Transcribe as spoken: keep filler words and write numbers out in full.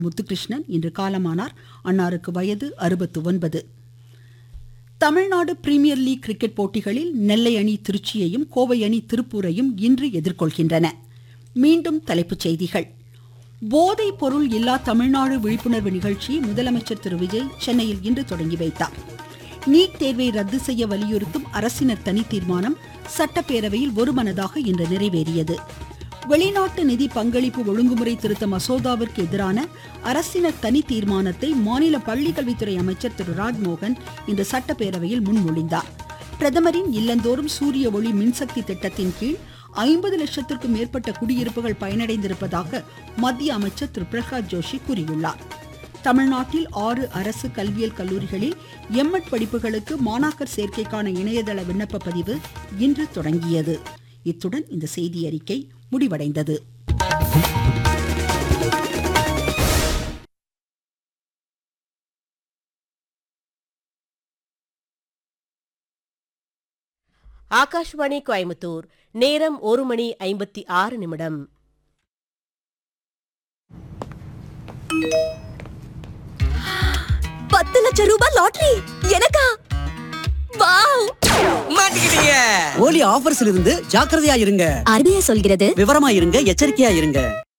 முத்துகிருஷ்ணன் இன்று காலமானார். அன்னாருக்கு வயது அறுபத்து ஒன்பது. தமிழ்நாடு பிரீமியர் லீக் கிரிக்கெட் போட்டிகளில் நெல்லை அணி திருச்சியையும் கோவை அணி திருப்பூரையும் இன்று எதிர்கொள்கின்றன. மீண்டும் தலைப்புச் செய்திகள். போதைப் பொருள் இல்லா தமிழ்நாடு விழிப்புணர்வு நிகழ்ச்சியை முதலமைச்சர் திரு விஜய் சென்னையில் இன்று தொடங்கி வைத்தார். நீட் தேர்வை ரத்து செய்ய வலியுறுத்தும் அரசினர் தனி தீர்மானம் சட்டப்பேரவையில் ஒருமனதாக இன்று நிறைவேறியது. வெளிநாட்டு நிதி பங்களிப்பு ஒழுங்குமுறை திருத்த மசோதாவிற்கு எதிரான அரசினர் தனி தீர்மானத்தை மாநில பள்ளிக்கல்வித்துறை அமைச்சர் திரு ராஜ்மோகன் இன்று சட்டப்பேரவையில் முன்மொழிந்தார். பிரதமரின் இல்லந்தோறும் சூரிய ஒளி மின்சக்தி திட்டத்தின் கீழ் ஐம்பது லட்சத்திற்கும் மேற்பட்ட குடியிருப்புகள் பயனடைந்திருப்பதாக மத்திய அமைச்சர் திரு பிரகாஷ் ஜோஷி கூறியுள்ளார். தமிழ்நாட்டில் ஆறு அரசு கல்வியியல் கல்லூரிகளில் எம்எட் படிப்புகளுக்கு மாணாக்கர் சேர்க்கைக்கான இணையதள விண்ணப்ப பதிவு இன்று தொடங்கியது. இத்துடன் இந்த செய்தி அறிக்கை முடிவடைந்தது. ஆகாஷ்வாணி கோயம்புத்தூர். நேரம் ஒரு மணி ஐம்பத்தி ஆறு நிமிடம். பத்து லட்சம் ரூபாய் லாட்டரி எனக்கா? வாவ்! மாட்டிக்கிட்டீங்க. ஓலி ஆஃபர்ஸ்ல இருந்து ஜாக்கிரதையா இருங்க. ஆர்பிஐ சொல்கிறது விவரமா இருங்க, எச்சரிக்கையா இருங்க.